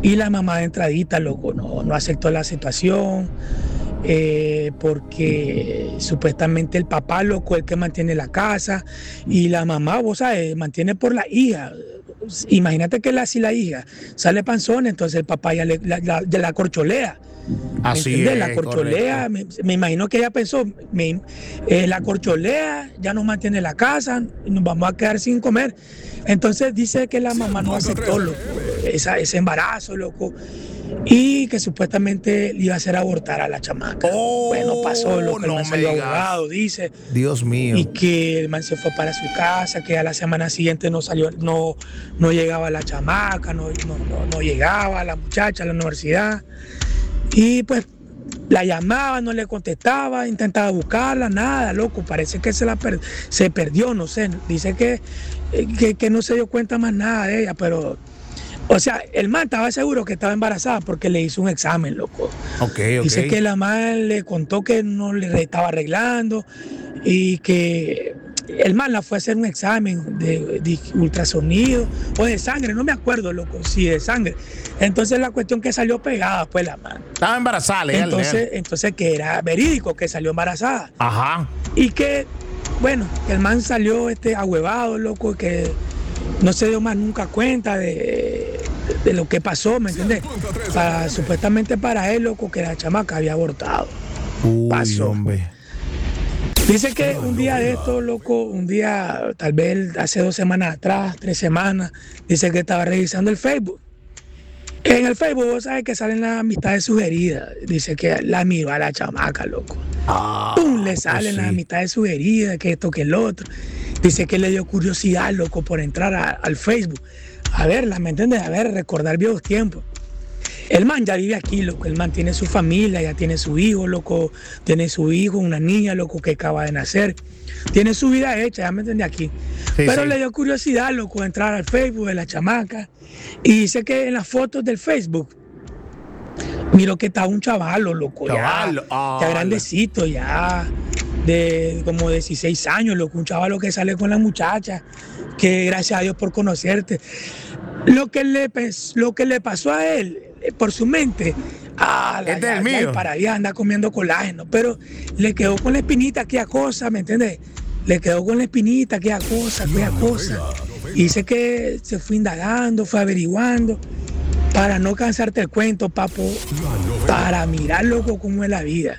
Y la mamá de entradita, loco, no aceptó la situación, porque supuestamente el papá, loco, el que mantiene la casa, y la mamá, vos sabes, mantiene por la hija. Imagínate que si la hija sale panzona, entonces el papá ya la corcholea. ¿Me Así entiendes? La es, corcholea, correcto. me imagino que ella pensó, la corcholea ya nos mantiene la casa y nos vamos a quedar sin comer. Entonces dice que la mamá no aceptó, loco, ese embarazo, loco, y que supuestamente le iba a hacer abortar a la chamaca. Bueno, pasó, Oh, loco, el no man me salió digas. abogado, dice, Dios y mío. que el man se fue para su casa, que a la semana siguiente no llegaba la chamaca, no llegaba la muchacha a la universidad. Y pues la llamaba, no le contestaba, intentaba buscarla, nada, loco, parece que se perdió, no sé, dice que no se dio cuenta más nada de ella, pero, o sea, el man estaba seguro que estaba embarazada porque le hizo un examen, loco. Ok, ok. Dice que la man le contó que no le estaba arreglando y que el man la fue a hacer un examen de ultrasonido o de sangre, no me acuerdo, loco, sí, de sangre. Entonces la cuestión que salió pegada, pues la man. Estaba embarazada, legal, legal. Entonces que era verídico, que salió embarazada. Ajá. Y que, bueno, que el man salió ahuevado, loco, que no se dio más nunca cuenta de lo que pasó, ¿me entiendes? Supuestamente para él, loco, que la chamaca había abortado. Uy, Pasó. hombre. Dice que un día de esto, loco, un día, tal vez hace 2 semanas atrás, 3 semanas, dice que estaba revisando el Facebook. En el Facebook, vos sabes que salen las amistades sugeridas. Dice que la miró a la chamaca, loco. ¡Pum! Le salen las sí. amistades sugeridas, que esto, que el otro. Dice que le dio curiosidad, loco, por entrar al Facebook. A verla, ¿me entiendes? A ver, recordar viejos tiempos. El man ya vive aquí, loco. El man tiene su familia, ya tiene su hijo, loco. Tiene su hijo, una niña, loco, que acaba de nacer. Tiene su vida hecha, ya me entiendes aquí. Sí, Pero sí. le dio curiosidad, loco, entrar al Facebook de la chamaca. Y dice que en las fotos del Facebook, miró que estaba un chavalo, loco, Chavalo. ya grandecito, ya de como 16 años, loco, un chavalo que sale con la muchacha, que gracias a Dios por conocerte. Lo que le pasó a él, por su mente, Este es el ya el mío. para allá anda comiendo colágeno, pero le quedó con la espinita aquella cosa, ¿me entiendes? Le quedó con la espinita aquella cosa. Y dice que se fue indagando, fue averiguando, para no cansarte el cuento, papo, para mirar, loco, cómo es la vida.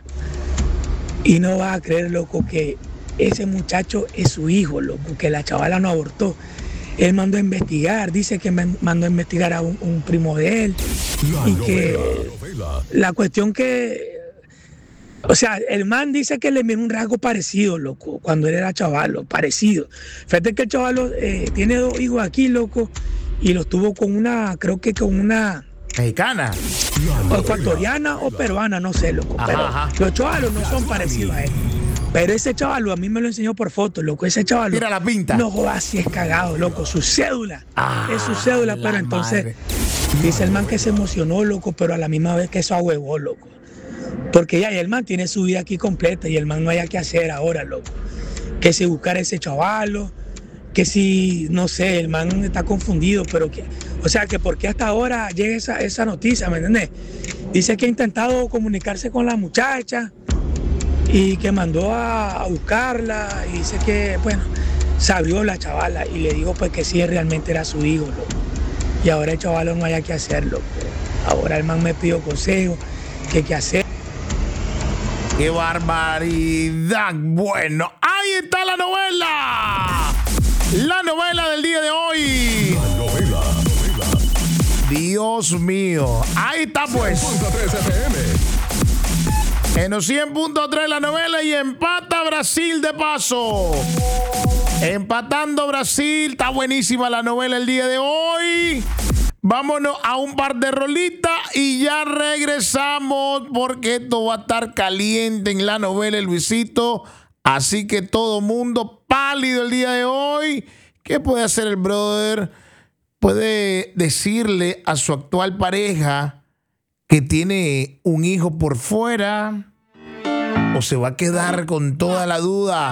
Y no vas a creer, loco, que ese muchacho es su hijo, loco, que la chavala no abortó. Él mandó a investigar, dice que mandó a investigar a un primo de él. Y que la cuestión que, o sea, el man dice que le miró un rasgo parecido, loco, cuando él era chavalo, parecido. Fíjate que el chavalo tiene 2 hijos aquí, loco, y los tuvo con una, creo que con una Mexicana. o ecuatoriana o peruana, no sé, loco. Ajá, Pero ajá. los chavalos no son parecidos a él. Pero ese chavalo a mí me lo enseñó por foto, loco. Ese chavalo. Tira la pinta. No jodas, si es cagado, loco. Su cédula. Es su Ah, cédula, la pero entonces madre. dice el man que se emocionó, loco, pero a la misma vez que eso ahuevó, loco. Porque ya el man tiene su vida aquí completa y el man no haya que hacer ahora, loco. Que si buscar ese chavalo, que si, no sé, el man está confundido, pero que, o sea, que por qué hasta ahora llega esa noticia, ¿me entiendes? Dice que ha intentado comunicarse con la muchacha y que mandó a buscarla y dice que, bueno, se abrió la chavala y le dijo pues que sí, realmente era su hijo, loco. Y ahora el chavalo no haya que hacerlo. Ahora el man me pidió consejo, que qué hacer. ¡Qué barbaridad! Bueno, ahí está la novela. La novela del día de hoy. Dios mío. Ahí está pues. En los 100.3 la novela y empata Brasil de paso. Empatando Brasil. Está buenísima la novela el día de hoy. Vámonos a un par de rolitas y ya regresamos porque esto va a estar caliente en la novela El Luisito. Así que todo mundo pálido el día de hoy. ¿Qué puede hacer el brother? Puede decirle a su actual pareja que tiene un hijo por fuera o se va a quedar con toda la duda.